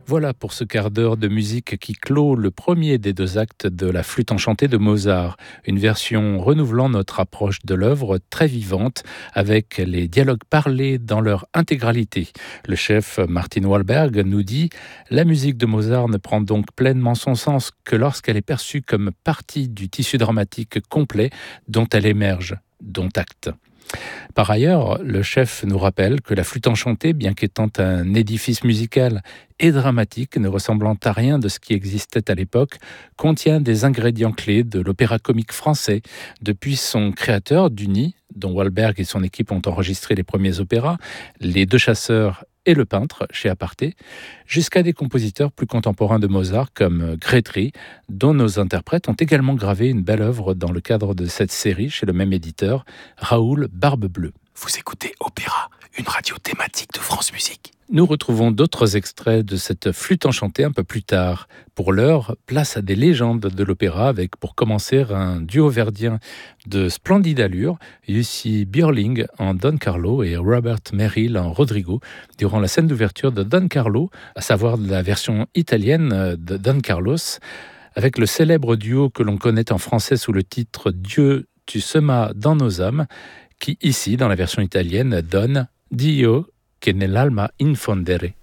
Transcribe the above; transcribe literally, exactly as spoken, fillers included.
Voilà pour ce quart d'heure de musique qui clôt le premier des deux actes de la Flûte enchantée de Mozart, une version renouvelant notre approche de l'œuvre très vivante avec les dialogues parlés dans leur intégralité. Le chef Martin Wahlberg nous dit « La musique de Mozart ne prend donc pleinement son sens que lorsqu'elle est perçue comme partie du tissu dramatique complet dont elle émerge, dont acte ». Par ailleurs, le chef nous rappelle que la Flûte enchantée, bien qu'étant un édifice musical et dramatique ne ressemblant à rien de ce qui existait à l'époque, contient des ingrédients clés de l'opéra comique français. Depuis son créateur, Duny, dont Wahlberg et son équipe ont enregistré les premiers opéras, Les Deux Chasseurs et Le Peintre, chez Aparté, jusqu'à des compositeurs plus contemporains de Mozart comme Grétry, dont nos interprètes ont également gravé une belle œuvre dans le cadre de cette série chez le même éditeur, Raoul Barbe-Bleue. Vous écoutez Opéra, une radio thématique de France Musique. Nous retrouvons d'autres extraits de cette Flûte enchantée un peu plus tard. Pour l'heure, place à des légendes de l'opéra avec, pour commencer, un duo verdien de splendide allure, Jussi Björling en Don Carlo et Robert Merrill en Rodrigo, durant la scène d'ouverture de Don Carlo, à savoir de la version italienne de Don Carlos, avec le célèbre duo que l'on connaît en français sous le titre Dieu, tu semas dans nos âmes, qui ici, dans la version italienne, donne Dio che nell'alma infondere.